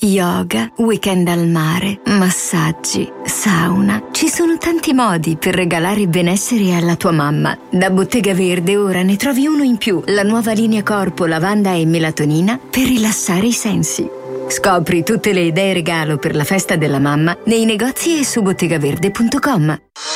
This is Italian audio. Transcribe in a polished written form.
yoga, weekend al mare, massaggi, sauna. Ci sono tanti modi per regalare benessere alla tua mamma. Da Bottega Verde ora ne trovi uno in più, la nuova linea corpo lavanda e melatonina per rilassare i sensi. Scopri tutte le idee regalo per la festa della mamma nei negozi e su bottegaverde.com.